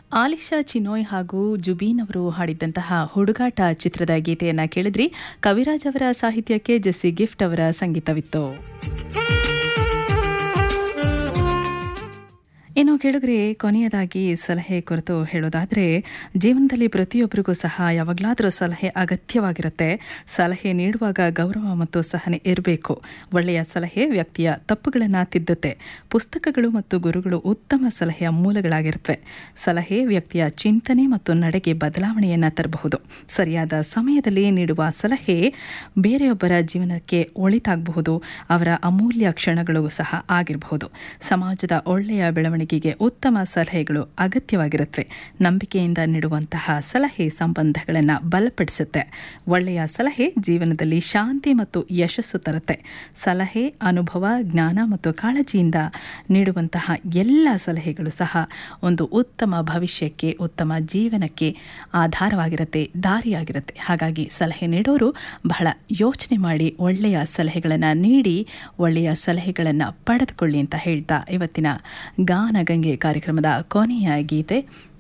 ಆಲಿಶಾ ಚಿನೋಯ್ ಹಾಗೂ ಜುಬೀನ್ ಅವರು ಹಾಡಿದ್ದಂತಹ ಹುಡುಗಾಟ ಚಿತ್ರದ ಗೀತೆಯನ್ನ ಕೇಳಿದ್ರಿ. ಕವಿರಾಜ್ ಅವರ ಸಾಹಿತ್ಯಕ್ಕೆ ಜೆಸ್ಸಿ ಗಿಫ್ಟ್ ಅವರ ಸಂಗೀತವಿತ್ತು. ಇನ್ನು ಕೇಳಿದ್ರೆ ಕೊನೆಯದಾಗಿ ಸಲಹೆ ಕುರಿತು ಹೇಳೋದಾದರೆ, ಜೀವನದಲ್ಲಿ ಪ್ರತಿಯೊಬ್ಬರಿಗೂ ಸಹ ಯಾವಾಗಲಾದರೂ ಸಲಹೆ ಅಗತ್ಯವಾಗಿರುತ್ತೆ. ಸಲಹೆ ನೀಡುವಾಗ ಗೌರವ ಮತ್ತು ಸಹನೆ ಇರಬೇಕು. ಒಳ್ಳೆಯ ಸಲಹೆ ವ್ಯಕ್ತಿಯ ತಪ್ಪುಗಳನ್ನು ತಿದ್ದುತ್ತೆ. ಪುಸ್ತಕಗಳು ಮತ್ತು ಗುರುಗಳು ಉತ್ತಮ ಸಲಹೆಯ ಮೂಲಗಳಾಗಿರುತ್ತವೆ. ಸಲಹೆ ವ್ಯಕ್ತಿಯ ಚಿಂತನೆ ಮತ್ತು ನಡೆಗೆ ಬದಲಾವಣೆಯನ್ನು ತರಬಹುದು. ಸರಿಯಾದ ಸಮಯದಲ್ಲಿ ನೀಡುವ ಸಲಹೆ ಬೇರೆಯೊಬ್ಬರ ಜೀವನಕ್ಕೆ ಒಳಿತಾಗಬಹುದು. ಅವರ ಅಮೂಲ್ಯ ಕ್ಷಣಗಳು ಸಹ ಆಗಿರಬಹುದು. ಸಮಾಜದ ಒಳ್ಳೆಯ ಬೆಳವಣಿಗೆ ಉತ್ತಮ ಸಲಹೆಗಳು ಅಗತ್ಯವಾಗಿರುತ್ತವೆ. ನಂಬಿಕೆಯಿಂದ ನೀಡುವಂತಹ ಸಲಹೆ ಸಂಬಂಧಗಳನ್ನು ಬಲಪಡಿಸುತ್ತೆ. ಒಳ್ಳೆಯ ಸಲಹೆ ಜೀವನದಲ್ಲಿ ಶಾಂತಿ ಮತ್ತು ಯಶಸ್ಸು ತರುತ್ತೆ. ಸಲಹೆ, ಅನುಭವ, ಜ್ಞಾನ ಮತ್ತು ಕಾಳಜಿಯಿಂದ ನೀಡುವಂತಹ ಎಲ್ಲ ಸಲಹೆಗಳು ಸಹ ಒಂದು ಉತ್ತಮ ಭವಿಷ್ಯಕ್ಕೆ, ಉತ್ತಮ ಜೀವನಕ್ಕೆ ಆಧಾರವಾಗಿರುತ್ತೆ, ದಾರಿಯಾಗಿರುತ್ತೆ. ಹಾಗಾಗಿ ಸಲಹೆ ನೀಡೋರು ಬಹಳ ಯೋಚನೆ ಮಾಡಿ ಒಳ್ಳೆಯ ಸಲಹೆಗಳನ್ನು ನೀಡಿ ಒಳ್ಳೆಯ ಸಲಹೆಗಳನ್ನು ಪಡೆದುಕೊಳ್ಳಿ ಅಂತ ಹೇಳ್ತಾ ಇವತ್ತಿನ ಗಾನಗಂಗೆ ಕಾರ್ಯಕ್ರಮದ ಕೊನೆಯ ಗೀತೆ